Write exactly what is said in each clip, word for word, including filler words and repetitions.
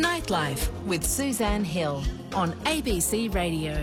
Nightlife with Suzanne Hill on A B C Radio.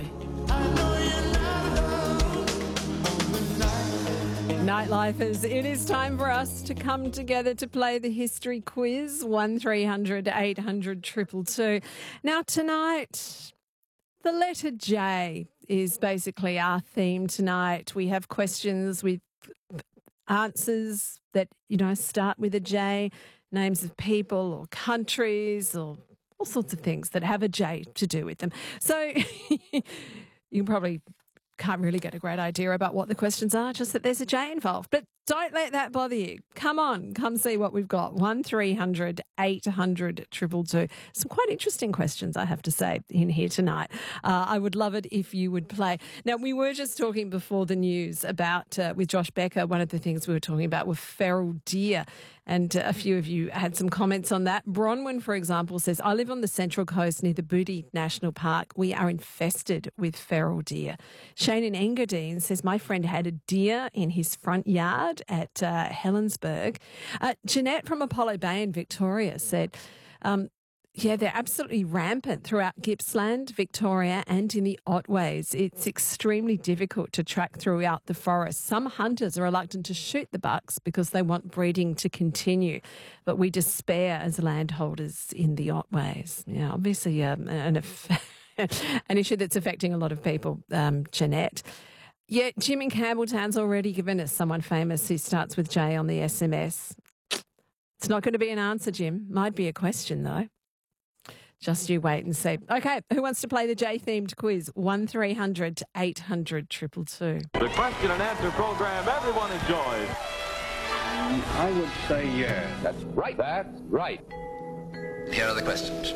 Nightlifers, it is time for us to come together to play the history quiz, one three hundred eight hundred two two two. Now tonight, the letter J is basically our theme tonight. We have questions with answers that, you know, start with a J, names of people or countries or all sorts of things that have a J to do with them. So you probably can't really get a great idea about what the questions are, just that there's a J involved. But don't let that bother you. Come on, come see what we've got. one three hundred eight hundred two two two. Some quite interesting questions, I have to say, in here tonight. Uh, I would love it if you would play. Now, we were just talking before the news about, uh, with Josh Becker, one of the things we were talking about were feral deer. And uh, a few of you had some comments on that. Bronwyn, for example, says, I live on the Central Coast near the Booty National Park. We are infested with feral deer. Shane in Engadine says, my friend had a deer in his front yard at uh, Helensburgh. Uh, Jeanette from Apollo Bay in Victoria said, um, yeah, they're absolutely rampant throughout Gippsland, Victoria, and in the Otways. It's extremely difficult to track throughout the forest. Some hunters are reluctant to shoot the bucks because they want breeding to continue, but we despair as landholders in the Otways. Yeah, obviously um, an, an issue that's affecting a lot of people, um, Jeanette. Yeah, Jim in Campbelltown's already given us someone famous who starts with J on the S M S. It's not going to be an answer, Jim. Might be a question, though. Just you wait and see. Okay, who wants to play the J-themed quiz? one three hundred eight hundred two two two. The question and answer program everyone enjoys. I would say yes. That's right. That's right. Here are the questions.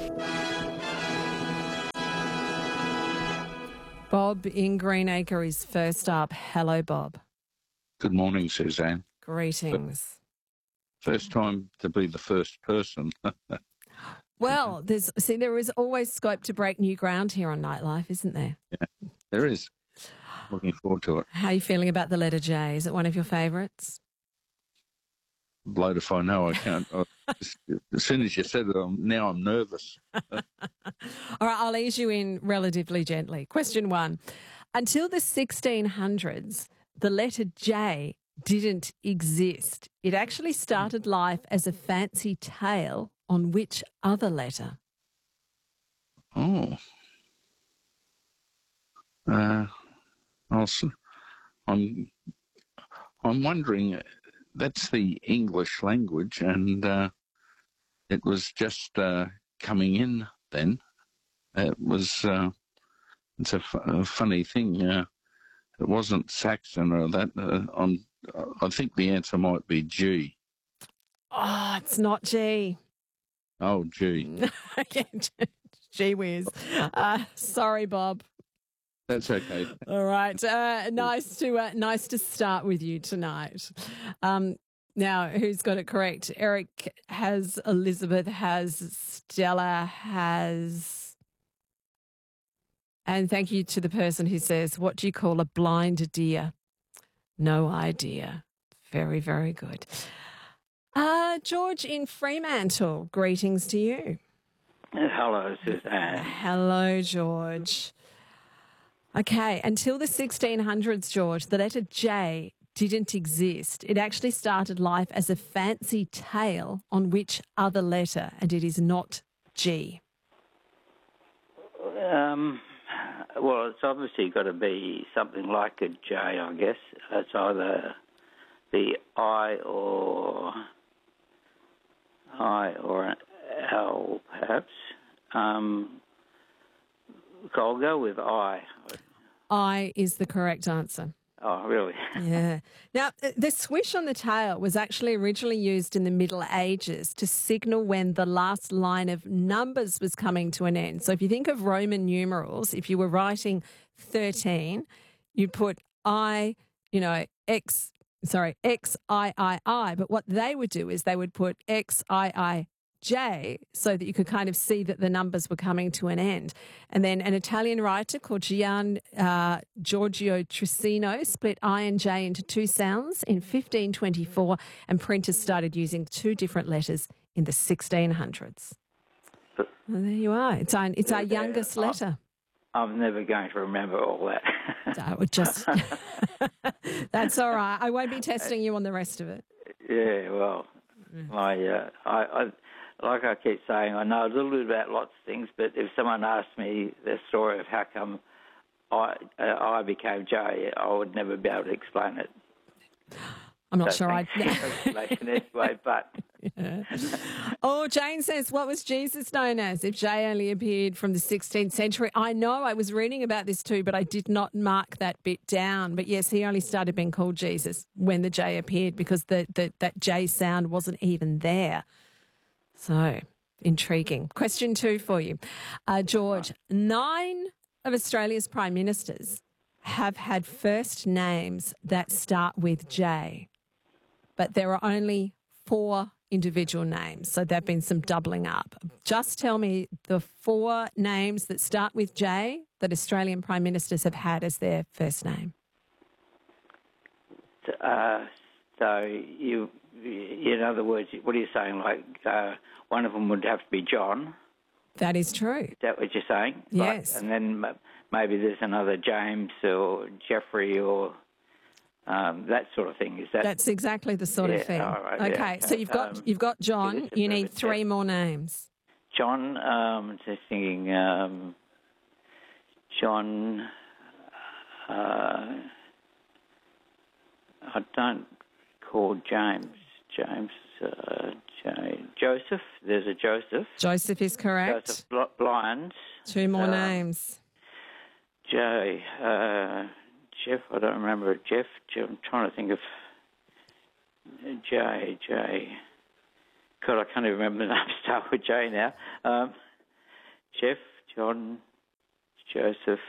Bob in Greenacre is first up. Hello, Bob. Good morning, Suzanne. Greetings. First time to be the first person. Well, there's see, there is always scope to break new ground here on Nightlife, isn't there? Yeah, there is. Looking forward to it. How are you feeling about the letter J? Is it one of your favourites? Blowed if I know. I can't. I, as soon as you said it, I'm, now I'm nervous. All right, I'll ease you in relatively gently. Question one. Until the sixteen hundreds, the letter J didn't exist. It actually started life as a fancy tale on which other letter? Oh. Uh, I'll, I'm, I'm wondering, that's the English language, and uh, it was just uh, coming in then. It was, uh, it's a, f- a funny thing. Uh, it wasn't Saxon or that. Uh, I'm, I think the answer might be G. Oh, it's not G. Oh, gee. Gee whiz. Uh, sorry, Bob. That's okay. All right. Uh, nice to uh, nice to start with you tonight. Um, now, who's got it correct? Eric has, Elizabeth has, Stella has. And thank you to the person who says, what do you call a blind deer? No idea. Very, very good. Uh, George in Fremantle, greetings to you. Hello, Suzanne. Hello, George. Okay, until the sixteen hundreds, George, the letter J didn't exist. It actually started life as a fancy tale on which other letter, and it is not G. Um, well, it's obviously got to be something like a J, I guess. It's either the I or... I or an L, perhaps. Um, I'll go with I. I is the correct answer. Oh, really? Yeah. Now, the swish on the tail was actually originally used in the Middle Ages to signal when the last line of numbers was coming to an end. So if you think of Roman numerals, if you were writing thirteen, you'd put I, you know, X... Sorry, X I I I, but what they would do is they would put X I I J so that you could kind of see that the numbers were coming to an end. And then an Italian writer called Gian uh, Giorgio Trissino split I and J into two sounds in fifteen twenty-four, and printers started using two different letters in the sixteen hundreds. Well, there you are. It's our, it's our Yeah, youngest I- letter. I'm never going to remember all that. So it just that's all right. I won't be testing you on the rest of it. Yeah, well, my, uh, I, I, like I keep saying, I know a little bit about lots of things, but if someone asked me the story of how come I, uh, I became Jay, I would never be able to explain it. I'm not So sure I. thanks for the explanation anyway, but Yeah. Oh, Jane says, what was Jesus known as if J only appeared from the sixteenth century? I know, I was reading about this too, but I did not mark that bit down. But yes, he only started being called Jesus when the J appeared because the, the that J sound wasn't even there. So, intriguing. Question two for you. Uh, George, nine of Australia's prime ministers have had first names that start with J, but there are only four individual names. So there have been some doubling up. Just tell me the four names that start with J that Australian prime ministers have had as their first name. uh, so you, in other words, what are you saying? Like uh, one of them would have to be John. That is true. Is that what you're saying? Yes. Like, and then m- maybe there's another James or Jeffrey or um, that sort of thing. Is that? That's exactly the sort Yeah, of thing. all right, okay, yeah, so you've got um, you've got John. Elizabeth You need Jeff- three more names. John? Um, just thinking. Um, John. Uh, I don't call James. James. Uh, J- Joseph. There's a Joseph. Joseph is correct. Joseph Bl- Lyons. Two more um, names. Jay, uh, Jeff, I don't remember it. Jeff, Jeff, I'm trying to think of Jay, Jay. God, I can't even remember the name start with J now. Um, Jeff, John, Joseph,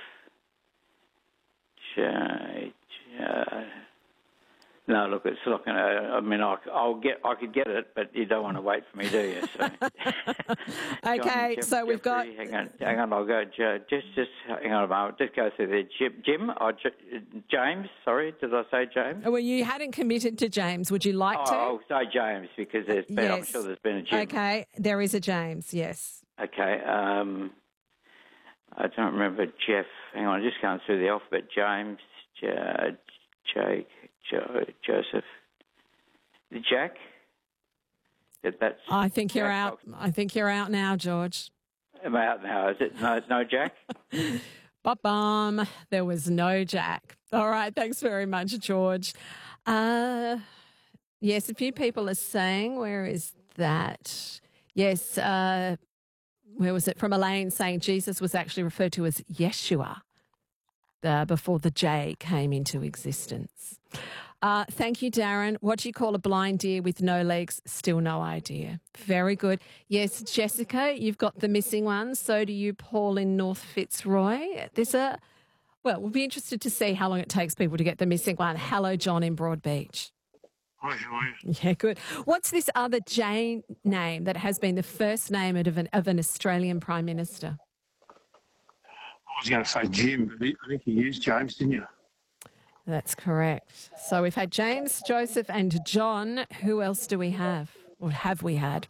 Jay, Jay. No, look, it's not going to. I mean, I, I'll get. I could get it, but you don't want to wait for me, do you? So. Okay, John, so we've got. Jeffrey, Hang on, hang on. I'll go. Just, just hang on a moment. Just go through there. Jim, Jim or J, James. Sorry, did I say James? Well, you hadn't committed to James. Would you like Oh, to? I'll say James because there's been, I'm Yes. sure there's been a Jim. Okay, there is a James. Yes. Okay. Um, I don't remember Jeff. Hang on, just going through the alphabet. James, J, Jake, Jo, Joseph, Jack. That, that's. I think you're Jack out. Fox. I think you're out now, George. Am I out now? Is it no? No, Jack. Ba-bum. There was no Jack. All right. Thanks very much, George. Uh, yes, a few people are saying, where is that? Yes, uh, where was it? From Elaine saying Jesus was actually referred to as Yeshua uh, before the J came into existence. Uh, thank you, Darren. What do you call a blind deer with no legs? Still no idea. Very good. Yes, Jessica, you've got the missing one. So do you, Paul, in North Fitzroy. There's a, well, we'll be interested to see how long it takes people to get the missing one. Hello, John in Broadbeach. Hi, how are you? Yeah, good. What's this other J name that has been the first name of an, of an Australian Prime Minister? I was going to say Jim, but I think you used James, didn't you? That's correct. So we've had James, Joseph and John. Who else do we have? Or have we had?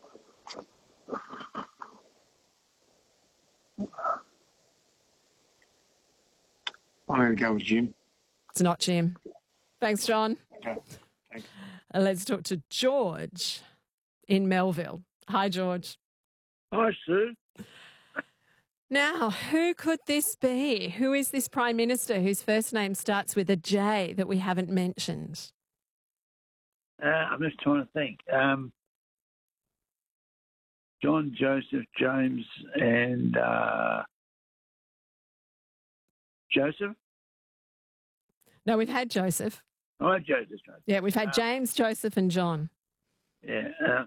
I'm going to go with Jim. It's not Jim. Thanks, John. Okay, thanks. Uh, let's talk to George in Melville. Hi, George. Hi, Sue. Now, who could this be? Who is this Prime Minister whose first name starts with a J that we haven't mentioned? Uh, I'm just trying to think. Um, John, Joseph, James, and uh, Joseph. No, we've had Joseph. Oh, Joseph. Yeah, we've had James, Joseph and John. Yeah. Uh,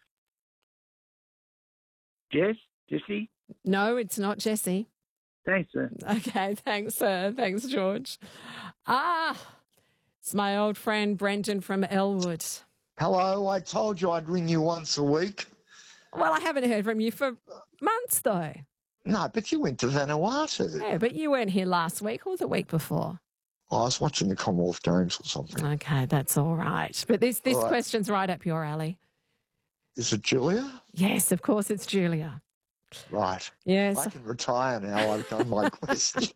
Jess, Jesse. No, it's not Jesse. Thanks, sir. Okay, thanks, sir. Thanks, George. Ah, it's my old friend Brendan from Elwood. Hello, I told you I'd ring you once a week. Well, I haven't heard from you for months, though. No, but you went to Vanuatu. Yeah, but you weren't here last week or the week before. I was watching the Commonwealth Games or something. Okay, that's all right. But this, this All right. question's right up your alley. Is it Julia? Yes, of course, it's Julia. Right. Yes. I can retire now. I've done my question.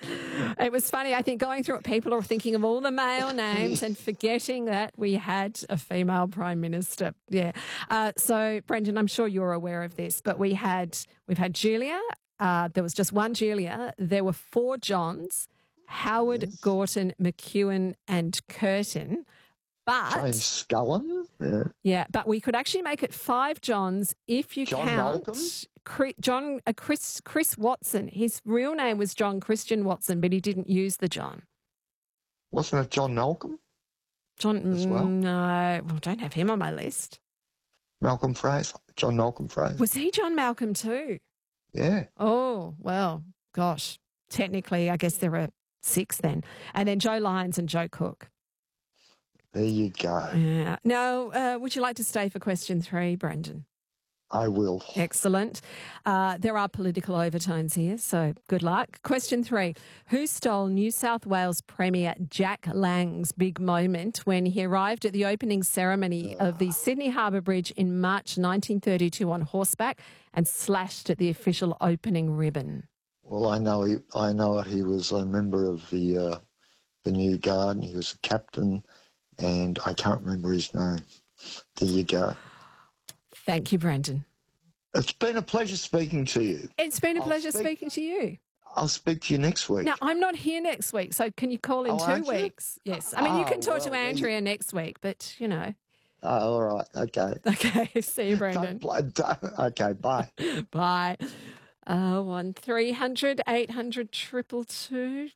It was funny. I think going through it, people are thinking of all the male names and forgetting that we had a female prime minister. Yeah. Uh, so, Brendan, I'm sure you're aware of this, but we had we've had Julia. Uh, there was just one Julia. There were four Johns: Howard, Yes. Gorton, McEwen, and Curtin. But James Scullin. Yeah. yeah, but we could actually make it five Johns if you John count Malcolm? Chris, John uh, Chris Chris Watson. His real name was John Christian Watson, but he didn't use the John. Wasn't it John Malcolm? John, As well? mm, no, well, I don't have him on my list. Malcolm Fraser. John Malcolm Fraser. Was he John Malcolm too? Yeah. Oh, well, gosh. Technically, I guess there are six then. And then Joe Lyons and Joe Cook. There you go. Yeah. Now, uh, would you like to stay for question three, Brendan? I will. Excellent. Uh, there are political overtones here, so good luck. Question three. Who stole New South Wales Premier Jack Lang's big moment when he arrived at the opening ceremony of the Sydney Harbour Bridge in March nineteen thirty-two on horseback and slashed at the official opening ribbon? Well, I know he. I know he was a member of the uh, the New Guard. And he was a captain, and I can't remember his name. There you go. Thank you, Brendan. It's been a pleasure speaking to you. It's been a I'll pleasure speak- speaking to you. I'll speak to you next week. Now, I'm not here next week, so can you call in Oh, two aren't you? weeks? Yes. I mean, you Oh, can talk well, to then you- Andrea next week, but, you know. Oh, all right. Okay. Okay, see you, Brendan. Don't play, don't, okay, bye. Bye. Uh, one three hundred eight hundred triple two.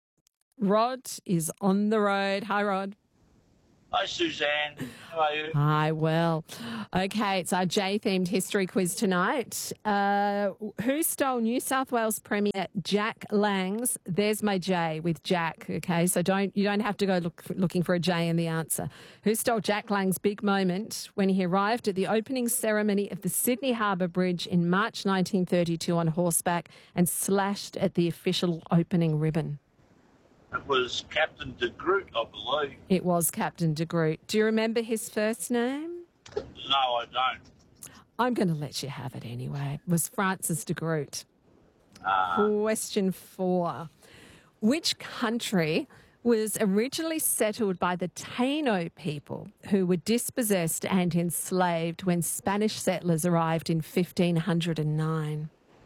Rod is on the road. Hi, Rod. Hi, Suzanne. How are you? Hi, well. Okay, it's our J-themed history quiz tonight. Uh, who stole New South Wales Premier Jack Lang's There's My J with Jack, okay? So don't you don't have to go look, looking for a J in the answer. Who stole Jack Lang's big moment when he arrived at the opening ceremony of the Sydney Harbour Bridge in March nineteen thirty-two on horseback and slashed at the official opening ribbon? It was Captain de Groot, I believe. It was Captain de Groot. Do you remember his first name? No, I don't. I'm going to let you have it anyway. It was Francis de Groot. Uh, Question four. Which country was originally settled by the Taino people who were dispossessed and enslaved when Spanish settlers arrived in fifteen oh nine?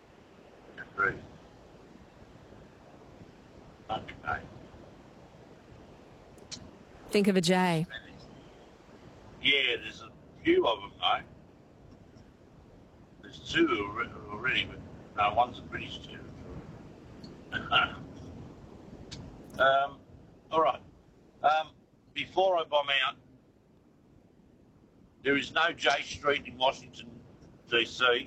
Groot. Okay. Think of a J. Yeah, there's a few of them, though. There's two already, but no, one's a British territory. um, all right. Um, before I bomb out, there is no J Street in Washington, D C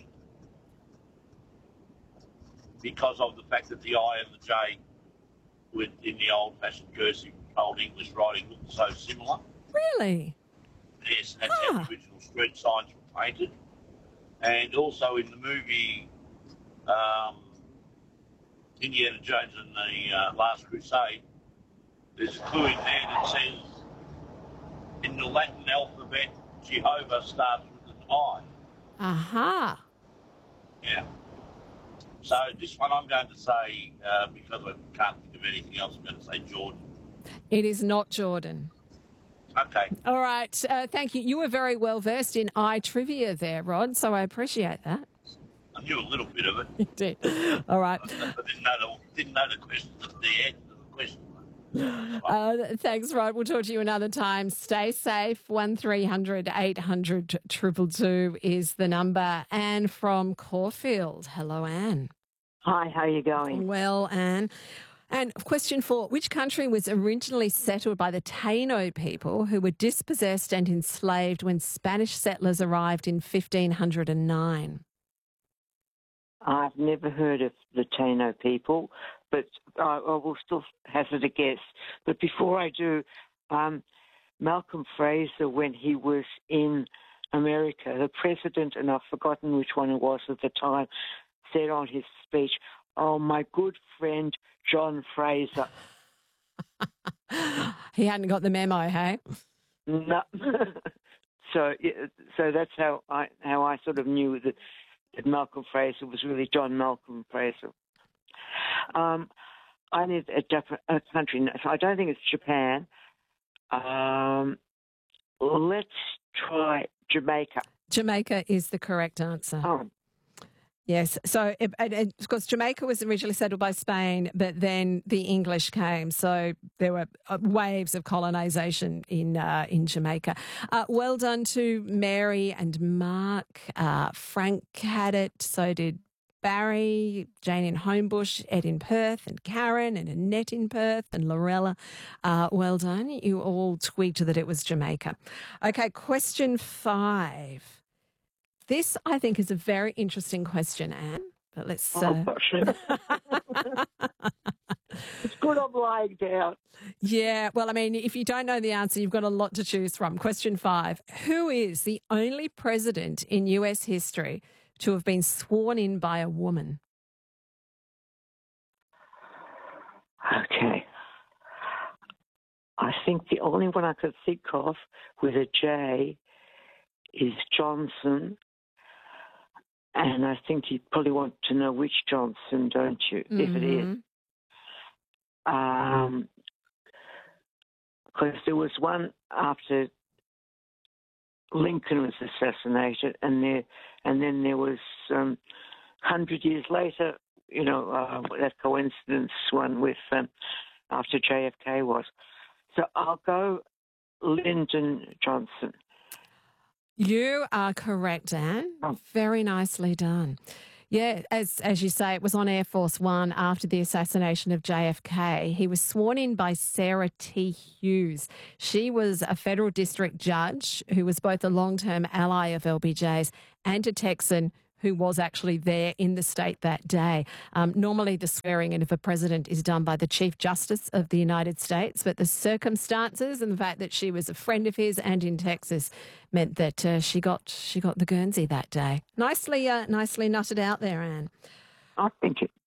because of the fact that the I and the J with in the old-fashioned cursive Old English writing looked so similar. Really? Yes, that's how the original street signs were painted. And also in the movie um, Indiana Jones and the uh, Last Crusade, there's a clue in there that says in the Latin alphabet, Jehovah starts with an I. Aha. Yeah. So this one I'm going to say, uh, because I can't think of anything else, I'm going to say Jordan. It is not Jordan. Okay. All right. Uh, thank you. You were very well versed in I trivia there, Rod, so I appreciate that. I knew a little bit of it. You did. All right. I didn't know the, didn't know the question, the answer to the question. Uh, thanks, Rod. We'll talk to you another time. Stay safe. one three hundred eight hundred two two two is the number. Anne from Caulfield. Hello, Anne. Hi, how are you going? Well, Anne. And question four, which country was originally settled by the Taino people who were dispossessed and enslaved when Spanish settlers arrived in fifteen oh nine? I've never heard of the Taino people, but I, I will still hazard a guess. But before I do, um, Malcolm Fraser, when he was in America, the president, and I've forgotten which one it was at the time, said on his speech, "Oh, my good friend John Fraser." He hadn't got the memo, hey? No. so, so that's how I how I sort of knew that that Malcolm Fraser was really John Malcolm Fraser. Um, I need a different a country. So I don't think it's Japan. Um, let's try Jamaica. Jamaica is the correct answer. Oh. Yes. So, it, it, of course, Jamaica was originally settled by Spain, but then the English came. So there were uh, waves of colonisation in uh, in Jamaica. Uh, well done to Mary and Mark. Uh, Frank had it. So did Barry, Jane in Homebush, Ed in Perth, and Karen and Annette in Perth, and Lorella. Uh, well done. You all tweaked that it was Jamaica. Okay, question five. This, I think, is a very interesting question, Anne. But let's. Uh... Oh, it's good I'm lying down. Yeah, well, I mean, if you don't know the answer, you've got a lot to choose from. Question five. Who is the only president in U S history to have been sworn in by a woman? Okay. I think the only one I could think of with a J is Johnson. And I think you probably want to know which Johnson, don't you, mm-hmm. if it is. Um, because there was one after Lincoln was assassinated, and there, and then there was um, hundred years later, you know, uh, that coincidence one with um, after J F K was. So I'll go Lyndon Johnson. You are correct, Anne. Oh. Very nicely done. Yeah, as as you say, it was on Air Force One after the assassination of J F K. He was sworn in by Sarah T. Hughes. She was a federal district judge who was both a long-term ally of L B J's and a Texan who was actually there in the state that day. Um, normally the swearing in of a president is done by the Chief Justice of the United States, but the circumstances and the fact that she was a friend of his and in Texas meant that uh, she got she got the Guernsey that day. Nicely, uh, nicely nutted out there, Anne. Oh, thank you.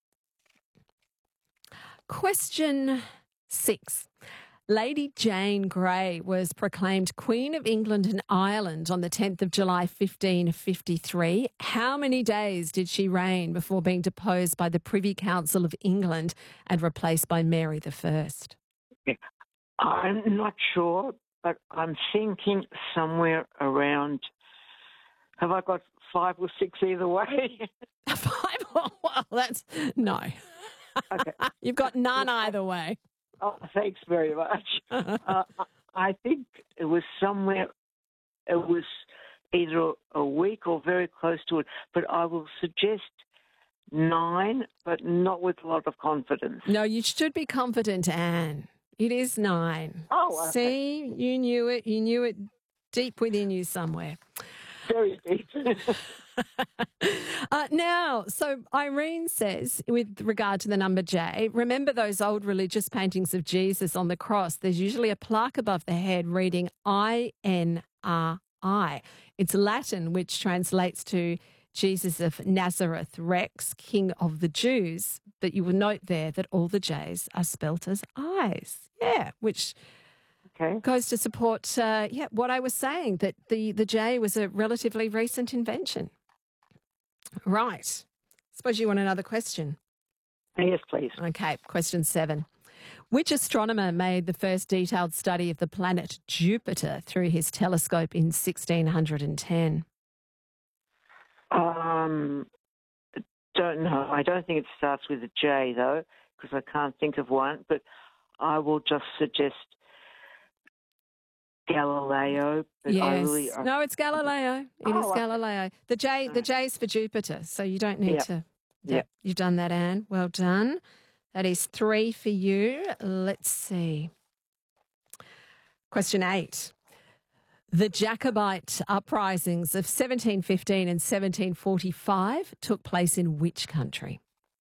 Question six. Lady Jane Grey was proclaimed Queen of England and Ireland on the tenth of July, fifteen fifty-three. How many days did she reign before being deposed by the Privy Council of England and replaced by Mary the First? I'm not sure, but I'm thinking somewhere around, have I got five or six either way? Five? Well, that's, no. Okay. You've got none either way. Oh, thanks very much. uh, I think it was somewhere, it was either a week or very close to it, but I will suggest nine, but not with a lot of confidence. No, you should be confident, Anne. It is nine. Oh, okay. See, you knew it. You knew it deep within you somewhere. Very deep. uh, now, so Irene says, with regard to the number J, remember those old religious paintings of Jesus on the cross? There's usually a plaque above the head reading I N R I. It's Latin, which translates to Jesus of Nazareth, Rex, King of the Jews. But you will note there that all the J's are spelt as I's. Yeah, which... Okay. Goes to support, uh, yeah, what I was saying, that the, the J was a relatively recent invention. Right. Suppose you want another question. Yes, please. Okay, question seven. Which astronomer made the first detailed study of the planet Jupiter through his telescope in sixteen ten? Um, don't know. I don't think it starts with a J, though, because I can't think of one, but I will just suggest Galileo. But yes. I really, I... No, it's Galileo. It oh, is Galileo. The J, the J is for Jupiter, so you don't need yep. to. Yeah, yep. You've done that, Anne. Well done. That is three for you. Let's see. Question eight. The Jacobite uprisings of seventeen fifteen and seventeen forty-five took place in which country?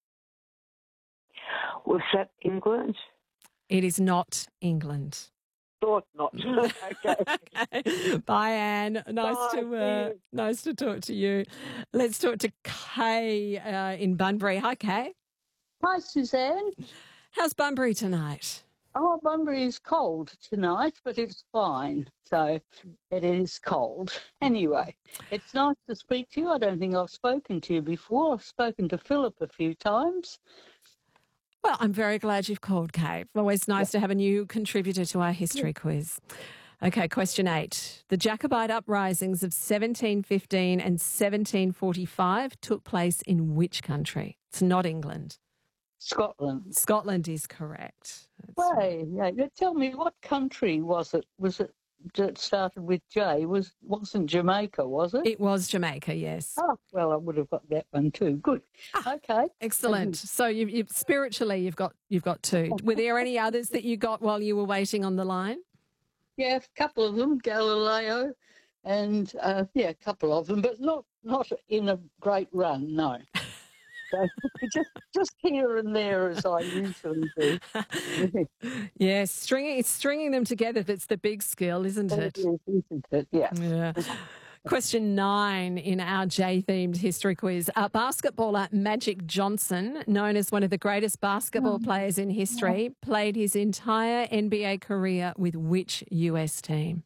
Was that England? It is not England. Thought not. Okay. Okay. Bye, Anne. Nice Bye, to uh, nice to talk to you. Let's talk to Kay uh, in Bunbury. Hi, Kay. Hi, Suzanne. How's Bunbury tonight? Oh, Bunbury is cold tonight, but it's fine. So it is cold. Anyway, it's nice to speak to you. I don't think I've spoken to you before. I've spoken to Philip a few times. Well, I'm very glad you've called, Kate. Always nice to have a new contributor to our history quiz. Okay, question eight. The Jacobite uprisings of seventeen fifteen and seventeen forty-five took place in which country? It's not England. Scotland. Scotland is correct. Way, yeah. Tell me, what country was it? Was it that started with J? Was wasn't Jamaica? Was it? It was Jamaica. Yes. Oh well, I would have got that one too. Good. Ah, okay. Excellent. So you, you spiritually, you've got you've got two. Were there any others that you got while you were waiting on the line? Yeah, a couple of them, Galileo, and uh, yeah, a couple of them, but not not in a great run. No. So just just here and there, as I usually do. Yes, stringing stringing them together, that's the big skill, isn't it? It is, isn't it? Yeah. Yeah. Question nine in our J-themed history quiz. Uh, basketballer Magic Johnson, known as one of the greatest basketball Oh. players in history, played his entire N B A career with which U S team?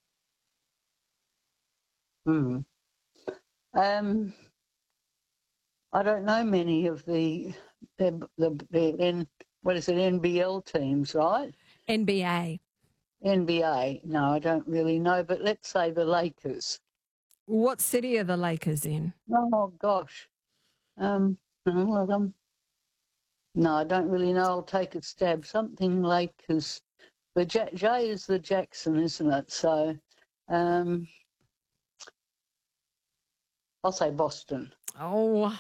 Hmm. Um. I don't know many of the the the, the N, what is it, N B L teams, right? N B A. N B A. No, I don't really know, but let's say the Lakers. What city are the Lakers in? Oh gosh. Um. well, um, No, I don't really know. I'll take a stab. Something Lakers. The J, J is the Jackson, isn't it? So, um, I'll say Boston. Oh.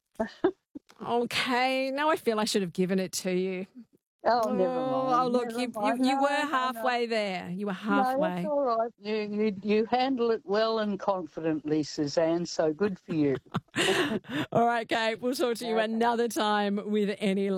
Okay. Now I feel I should have given it to you. Oh, never mind. Oh, look, Never you, you, mind. you No, were no, no. halfway there. You were No, halfway. that's all right. You, you, you handle it well and confidently, Suzanne, so good for you. All right, Kate, we'll talk to you another time with any